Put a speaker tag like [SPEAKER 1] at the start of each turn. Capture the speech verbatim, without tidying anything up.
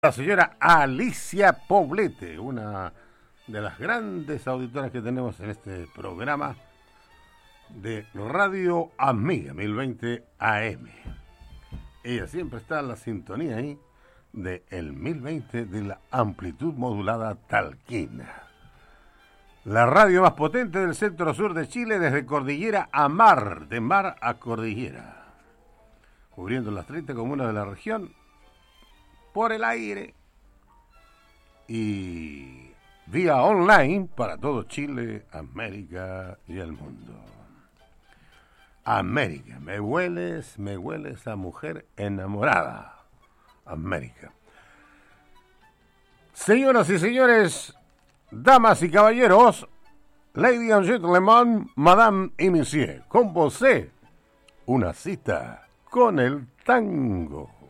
[SPEAKER 1] La señora Alicia Poblete, una de las grandes auditoras que tenemos en este programa de Radio Amiga mil veinte A M. Ella siempre está en la sintonía ahí de el mil veinte de la amplitud modulada Talquina. La radio más potente del centro sur de Chile, desde cordillera a mar, de mar a cordillera, cubriendo las treinta comunas de la región por el aire y vía online para todo Chile, América y el mundo. América, me hueles, me hueles a mujer enamorada. América. Señoras y señores, damas y caballeros, ladies and gentlemen, madame y monsieur, con vosé, una cita con el tango.